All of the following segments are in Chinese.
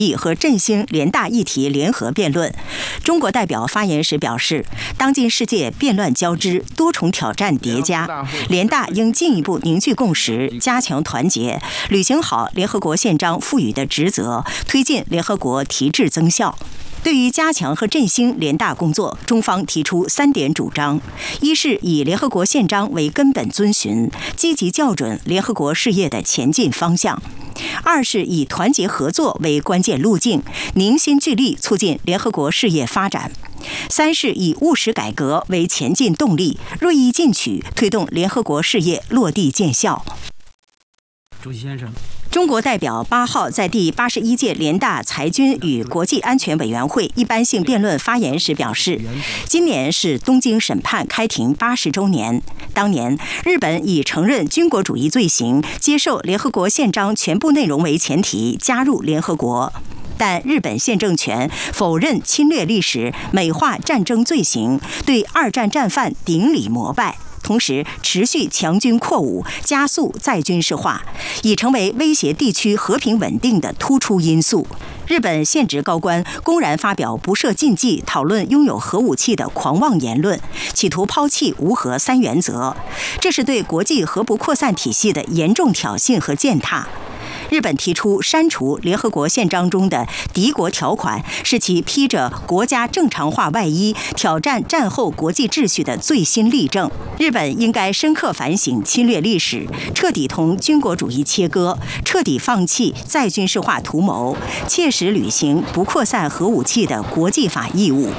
和振兴联大议题联合辩论。中国代表发言时表示，当今世界变乱交织，多重挑战叠加，联大应进一步凝聚共识，加强团结，履行好联合国宪章赋予的职责，推进联合国提质增效。对于加强和振兴联大工作，中方提出3点主张：一是以联合国宪章为根本遵循，积极校准联合国事业的前进方向；二是以团结合作为关键路径，凝心聚力促进联合国事业发展；三是以务实改革为前进动力，锐意进取，推动联合国事业落地见效。 主席先生。 中国代表8号在第81届联大裁军与国际安全委员会一般性辩论发言时表示，今年是东京审判开庭80周年。当年，日本以承认军国主义罪行、接受联合国宪章全部内容为前提加入联合国。但日本现政权否认侵略历史，美化战争罪行，对2战战犯顶礼膜拜。同时，持续强军扩武，加速再军事化，已成为威胁地区和平稳定的突出因素。日本现职高官公然发表不设禁忌讨论拥有核武器的狂妄言论，企图抛弃无核3原则，这是对国际核不扩散体系的严重挑衅和践踏。日本提出删除联合国宪章中的敌国条款，是其披着国家正常化外衣挑战战后国际秩序的最新例证。日本应该深刻反省侵略历史，彻底同军国主义切割，彻底放弃再军事化图谋，切实履行不扩散核武器的国际法义务。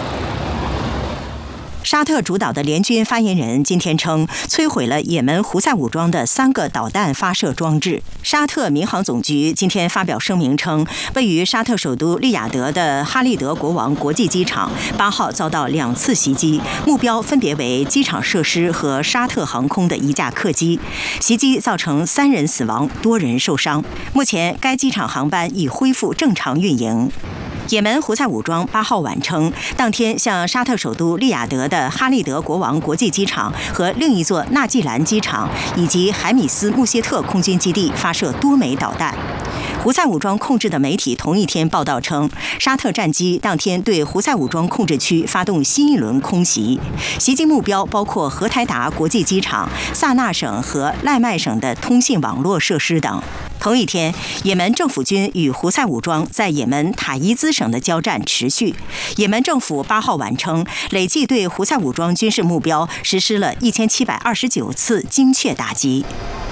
沙特主导的联军发言人今天称，摧毁了也门胡塞武装的3个导弹发射装置。沙特民航总局今天发表声明称，位于沙特首都利雅得的哈利德国王国际机场8号遭到2次袭击，目标分别为机场设施和沙特航空的一架客机。袭击造成3人死亡，多人受伤。目前该机场航班已恢复正常运营。也门胡塞武装8号晚称，当天向沙特首都利雅得的哈利德国王国际机场和另一座纳季兰机场以及海米斯穆谢特空军基地发射多枚导弹。胡塞武装控制的媒体同一天报道称，沙特战机当天对胡塞武装控制区发动新一轮空袭，袭击目标包括荷台达国际机场、萨那省和赖麦省的通信网络设施等。同一天，也门政府军与胡塞武装在也门塔伊兹省的交战持续。也门政府8号晚称，累计对胡塞武装军事目标实施了1729次精确打击。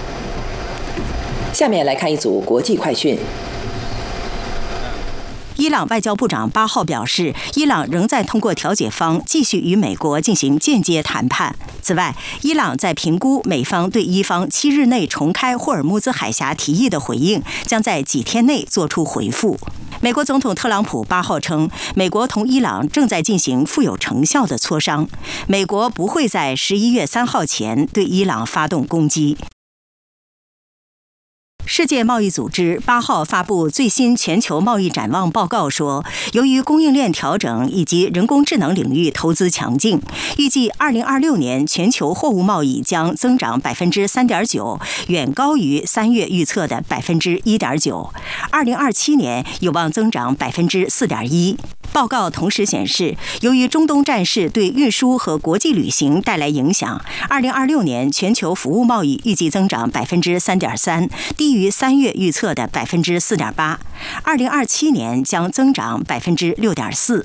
下面来看一组国际快讯。 伊朗外交部长8号表示，伊朗仍在通过调解方继续与美国进行间接谈判。此外，伊朗在评估美方对伊方7日内重开霍尔木兹海峡提议的回应，将在几天内做出回复。美国总统特朗普8号称，美国同伊朗正在进行富有成效的磋商，美国不会在11月3号前对伊朗发动攻击。世界贸易组织8号发布最新全球贸易展望报告说，由于供应链调整以及人工智能领域投资强劲，预计2026年全球货物贸易将增长3.9%，远高于3月预测的1.9%。2027年有望增长4.1%。报告同时显示，由于中东战事对运输和国际旅行带来影响，2026年全球服务贸易预计增长3.3%，低于3月预测的4.8%。2027年将增长6.4%。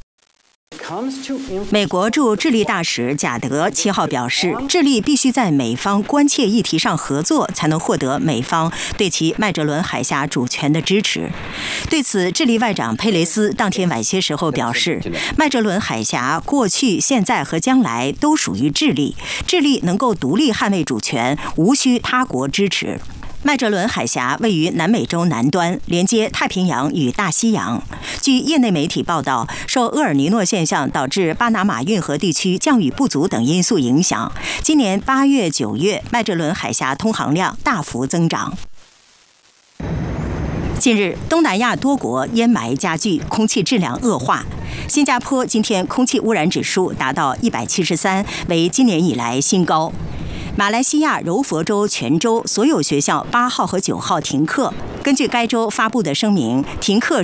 美国驻智利大使贾德7号表示，智利必须在美方关切议题上合作，才能获得美方对其麦哲伦海峡主权的支持。对此，智利外长佩雷斯当天晚些时候表示，麦哲伦海峡过去、现在和将来都属于智利，智利能够独立捍卫主权，无需他国支持。麦哲伦海峡位于南美洲南端，连接太平洋与大西洋。据业内媒体报道，受厄尔尼诺现象导致巴拿马运河地区降雨不足等因素影响，今年8月、9月麦哲伦海峡通航量大幅增长。近日，东南亚多国烟霾加剧，空气质量恶化。新加坡今天空气污染指数达到173，为今年以来新高。 马来西亚柔佛州全州所有学校8号和9号停课。根据该州发布的声明，停课